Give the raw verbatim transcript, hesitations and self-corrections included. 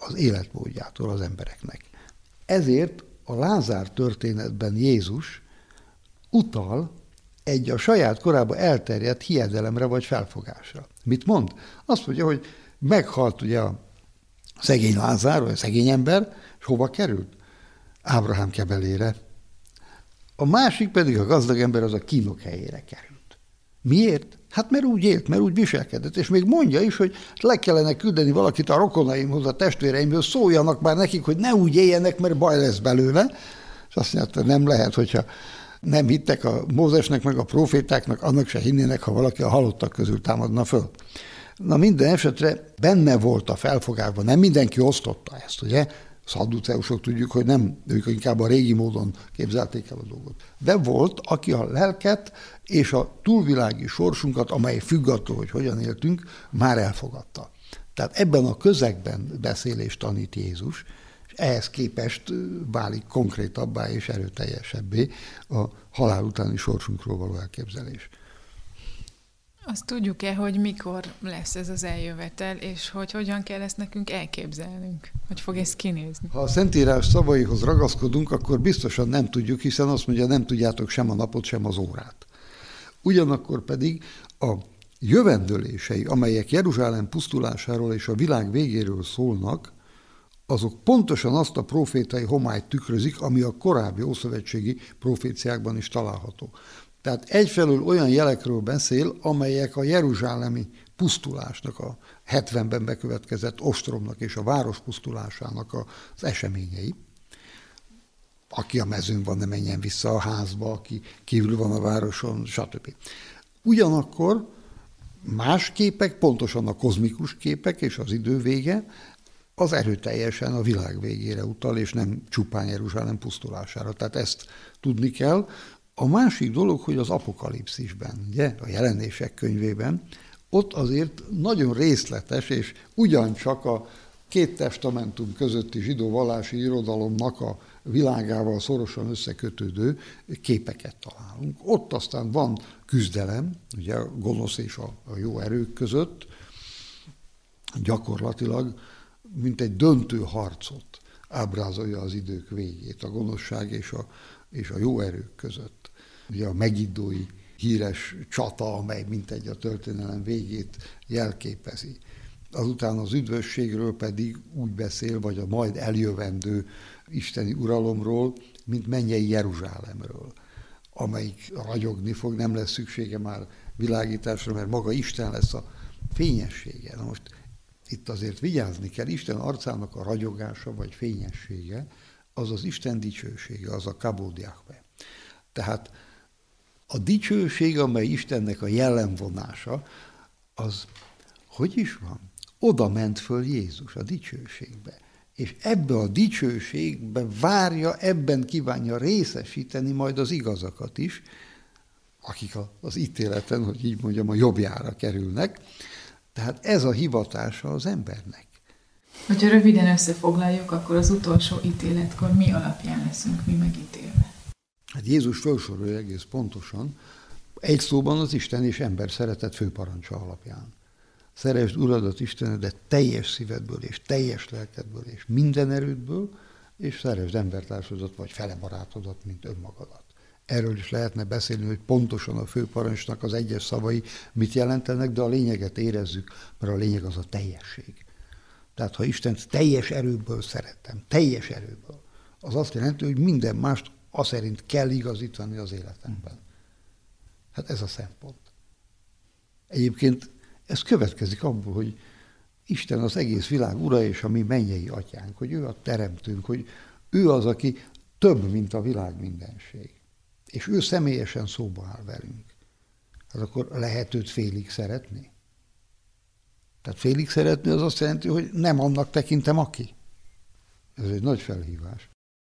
az életmódjától az embereknek. Ezért a Lázár történetben Jézus utal egy a saját korában elterjedt hiedelemre vagy felfogásra. Mit mond? Azt mondja, hogy meghalt ugye a szegény Lázár, vagy a szegény ember, és hova került? Ábrahám kebelére. A másik pedig a gazdag ember, az a kínok helyére került. Miért? Hát mert úgy élt, mert úgy viselkedett, és még mondja is, hogy le kellene küldeni valakit a rokonaimhoz, a testvéreimből, szóljanak már nekik, hogy ne úgy éljenek, mert baj lesz belőle. És azt mondja, nem lehet, hogyha nem hittek a Mózesnek, meg a profétáknak, annak se hinnének, ha valaki a halottak közül támadna föl. Na minden esetre benne volt a felfogásban, nem mindenki osztotta ezt, ugye? Szadduceusok tudjuk, hogy nem, ők inkább a régi módon képzelték el a dolgot. De volt, aki a lelket és a túlvilági sorsunkat, amely függ attól, hogy hogyan éltünk, már elfogadta. Tehát ebben a közegben beszél és tanít Jézus, és ehhez képest válik konkrétabbá és erőteljesebbé a halál utáni sorsunkról való elképzelés. Azt tudjuk-e, hogy mikor lesz ez az eljövetel, és hogy hogyan kell ezt nekünk elképzelnünk? Hogy fog ez kinézni? Ha a Szentírás szavaihoz ragaszkodunk, akkor biztosan nem tudjuk, hiszen azt mondja, nem tudjátok sem a napot, sem az órát. Ugyanakkor pedig a jövendőlései, amelyek Jeruzsálem pusztulásáról és a világ végéről szólnak, azok pontosan azt a profétai homályt tükrözik, ami a korábbi ószövetségi proféciákban is található. Tehát egyfelől olyan jelekről beszél, amelyek a jeruzsálemi pusztulásnak, a hetvenben bekövetkezett ostromnak és a város pusztulásának az eseményei. Aki a mezőn van, ne menjen vissza a házba, aki kívül van a városon, stb. Ugyanakkor más képek, pontosan a kozmikus képek és az idő vége, az erőteljesen a világ végére utal, és nem csupán Jeruzsálem pusztulására. Tehát ezt tudni kell. A másik dolog, hogy az Apokalipszisben, ugye, a Jelenések könyvében, ott azért nagyon részletes, és ugyancsak a két testamentum közötti zsidó vallási irodalomnak a világával szorosan összekötődő képeket találunk. Ott aztán van küzdelem, ugye a gonosz és a, a jó erők között, gyakorlatilag, mint egy döntő harcot ábrázolja az idők végét, a gonoszság és a, és a jó erők között. Ugye a megiddói híres csata, amely mintegy a történelem végét jelképezi. Azután az üdvösségről pedig úgy beszél, vagy a majd eljövendő isteni uralomról, mint mennyei Jeruzsálemről, amelyik ragyogni fog, nem lesz szüksége már világításra, mert maga Isten lesz a fényessége. Na most itt azért vigyázni kell, Isten arcának a ragyogása vagy fényessége, az az Isten dicsősége, az a kabod Jahve. Tehát a dicsőség, amely Istennek a jellemvonása, az hogy is van? Oda ment föl Jézus a dicsőségbe. És ebbe a dicsőségbe várja, ebben kívánja részesíteni majd az igazakat is, akik az ítéleten, hogy így mondjam, a jobbjára kerülnek. Tehát ez a hivatása az embernek. Hogyha röviden összefoglaljuk, akkor az utolsó ítéletkor mi alapján leszünk mi megítélve? Hát Jézus felsorolja egész pontosan, egy szóban az Isten és ember szeretet főparancsa alapján. Szeresd Uradat, Istenedet teljes szívedből, és teljes lelkedből, és minden erődből, és szeresd embertársadat, vagy fele barátodat, mint önmagadat. Erről is lehetne beszélni, hogy pontosan a főparancsnak az egyes szavai mit jelentenek, de a lényeget érezzük, mert a lényeg az a teljesség. Tehát ha Istent teljes erőből szeretem, teljes erőből, az azt jelenti, hogy minden mást az szerint kell igazítani az életemben. Hát ez a szempont. Egyébként ez következik abból, hogy Isten az egész világ ura és a mi mennyei atyánk, hogy ő a teremtőnk, hogy ő az, aki több, mint a világ mindenség. És ő személyesen szóba áll velünk. Hát akkor lehet őt félig szeretni? Tehát félig szeretni az azt jelenti, hogy nem annak tekintem aki. Ez egy nagy felhívás.